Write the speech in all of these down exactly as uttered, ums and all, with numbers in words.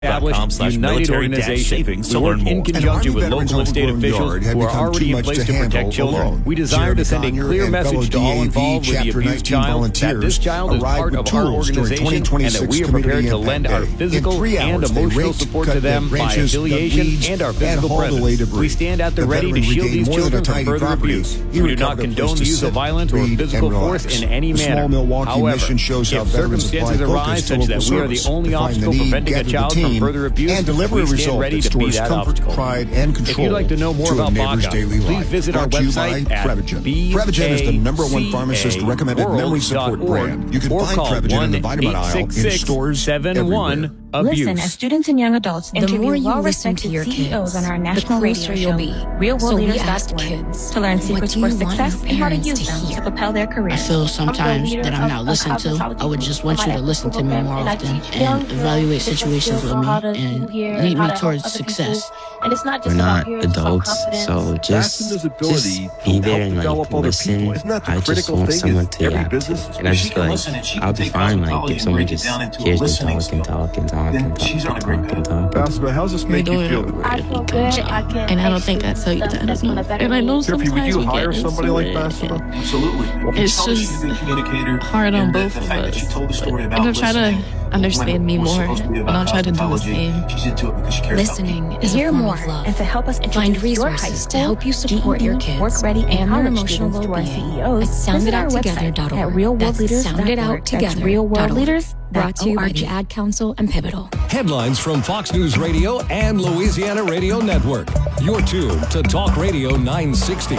established United Organization. We work in conjunction with local and state officials who are already in place to protect children. We desire to send a clear message to all involved with the abused child that this child is part of our organization and that we are prepared to lend our physical and emotional support to them by affiliation and our physical presence. We stand at the ready to shield these children from further abuse. We do not condone the use of violence or physical force in any manner. However, if circumstances arise such that we are the only obstacle preventing a child from further abuse, and deliver we a stand result ready that to be stores that comfort, obstacle. pride, and control. If you'd like to know more to about a neighbor's Baca, daily please life. visit our Brought to you website by at Prevagen. Prevagen is the number one pharmacist recommended memory support brand. You can find Prevagen in the vitamin aisle in stores everywhere. Abuse. Listen as students and young adults The interview more you listen well-respected to your C E Os kids, on our the national radio closer show, you'll be. real world So we leaders asked dot org, kids, to learn what secrets do you for want success your and how to parents use to them hear? to propel their I careers. feel sometimes that I'm not listened to. I would just want you to listen to me more often and evaluate situations with me and lead me towards success. And it's not We're just not about here's some adults, confidence. so just, just be there and like listen. I just want someone to yap, and I just feel like I'll be fine. Like if someone just hears me talk and talk and talk and talk and talk and talk. Basketball, how's this make you feel? I feel good. I can And I don't think I tell you that enough. And I know Therapy, sometimes would you we hire get somebody into like it, Basketball? and Absolutely. It's just hard on both of us. And I'll try to understand me more, and I'll try to do the same. Listening is a hear form more of love. and to help us Find introduce your high resources to school, help you support G E D, your kids work ready, and, and their college emotional students to our well-being C E Os. at sound it Visit our out together website dot at org. real world That's leaders dot org. sound it out That's together real world dot org. leaders. Brought to you by the Ad Council and Pivotal. Headlines from Fox News Radio and Louisiana Radio Network. You're tuned to Talk Radio nine sixty.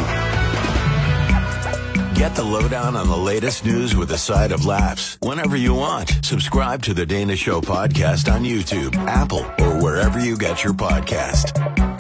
Get the lowdown on the latest news with a side of laughs whenever you want. Subscribe to the Dana Show podcast on YouTube, Apple, or wherever you get your podcast.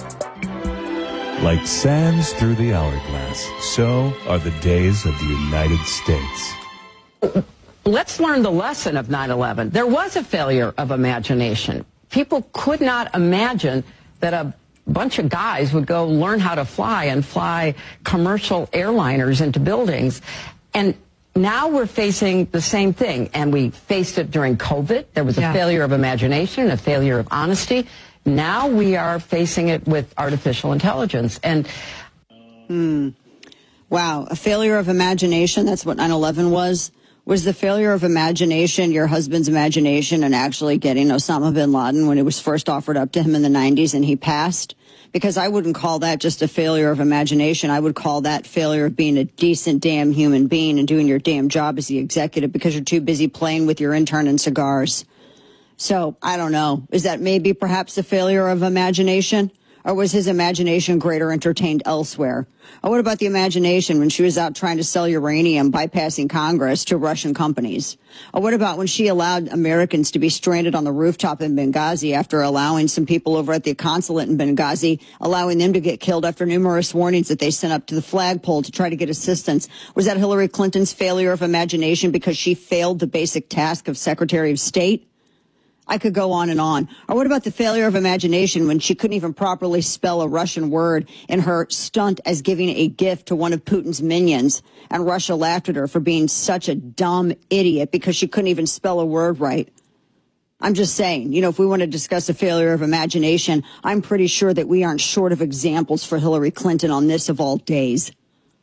Like sands through the hourglass, so are the days of the United States. Let's learn the lesson of nine eleven. There was a failure of imagination. People could not imagine that a bunch of guys would go learn how to fly and fly commercial airliners into buildings. And now we're facing the same thing. And we faced it during COVID. There was a Yeah. failure of imagination, a failure of honesty. Now we are facing it with artificial intelligence. And Hmm. Wow, a failure of imagination. That's what nine eleven was. Was the failure of imagination your husband's imagination and actually getting Osama bin Laden when it was first offered up to him in the nineties and he passed? Because I wouldn't call that just a failure of imagination. I would call that failure of being a decent damn human being and doing your damn job as the executive because you're too busy playing with your intern and cigars. So, I don't know. Is that maybe perhaps a failure of imagination? Or was his imagination greater entertained elsewhere? Or what about the imagination when she was out trying to sell uranium, bypassing Congress to Russian companies? Or what about when she allowed Americans to be stranded on the rooftop in Benghazi after allowing some people over at the consulate in Benghazi, allowing them to get killed after numerous warnings that they sent up to the flagpole to try to get assistance? Was that Hillary Clinton's failure of imagination because she failed the basic task of Secretary of State? I could go on and on. Or what about the failure of imagination when she couldn't even properly spell a Russian word in her stunt as giving a gift to one of Putin's minions, and Russia laughed at her for being such a dumb idiot because she couldn't even spell a word right? I'm just saying, you know, if we want to discuss a failure of imagination, I'm pretty sure that we aren't short of examples for Hillary Clinton on this of all days.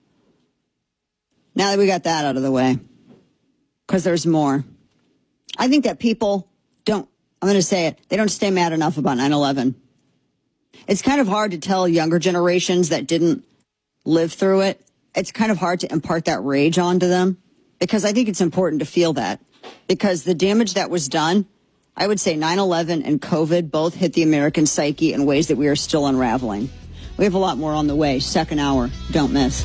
Now that we got that out of the way, because there's more. I think that people don't, I'm going to say it, they don't stay mad enough about nine eleven. It's kind of hard to tell younger generations that didn't live through it. It's kind of hard to impart that rage onto them because I think it's important to feel that because the damage that was done, I would say nine eleven and COVID both hit the American psyche in ways that we are still unraveling. We have a lot more on the way. Second hour. Don't miss.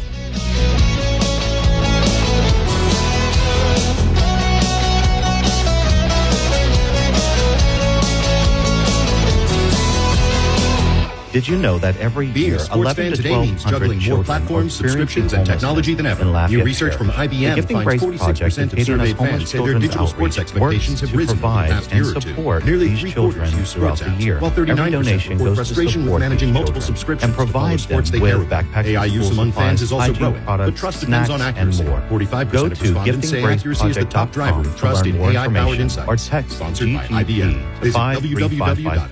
Did you know that every Being year, a sports fan eleven to today twelve means hundred juggling more children platforms, are experiencing subscriptions, and technology than ever. in Lafayette New research from Parish. I B M The Gifting finds Grace forty-six Project, percent of located on surveyed homeless fans say their children's digital sports outreach, expectations works have to risen in the provide past and year or two. support Nearly these three children quarters use throughout sports the apps, year. while Every thirty-nine percent donation report goes to frustration with support managing these multiple children subscriptions and to follow provide sports them they care with about. backpacks, A I use school among fans is also supplies, growing, hygiene but products, trust depends on snacks, accuracy. and more. forty-five Go percent of to respondents say accuracy is the top driver of gifting grace project dot com trust in to learn A I-powered more information insights. or text Sponsored by G T P I B M. to Visit five three five five w w w dot